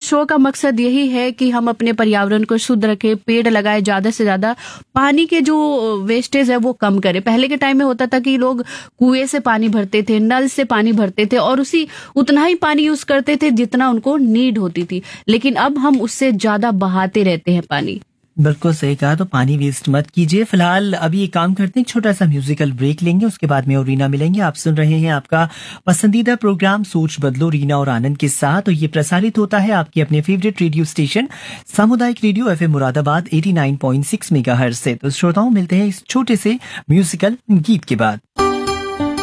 Show का मकसद यही है कि हम अपने पर्यावरण को शुद्ध रखें, पेड़ लगाए, ज्यादा से ज्यादा पानी के जो वेस्टेज है वो कम करें। पहले के टाइम में होता था कि लोग कुएं से पानी भरते थे, नल से पानी भरते थे और उतना ही पानी यूज करते थे जितना उनको नीड होती थी, लेकिन अब हम उससे ज्यादा बहाते रहते हैं पानी। बिल्कुल सही कहा, तो पानी वेस्ट मत कीजिए। फिलहाल अभी एक काम करते हैं, छोटा सा म्यूजिकल ब्रेक लेंगे, उसके बाद में और रीना मिलेंगे। आप सुन रहे हैं आपका पसंदीदा प्रोग्राम सोच बदलो रीना और आनंद के साथ, और ये प्रसारित होता है आपकी अपने फेवरेट रेडियो स्टेशन सामुदायिक रेडियो एफएम मुरादाबाद 89.6 मेगाहर्ट्ज से। तो श्रोताओं, मिलते हैं इस छोटे से म्यूजिकल गीत के बाद।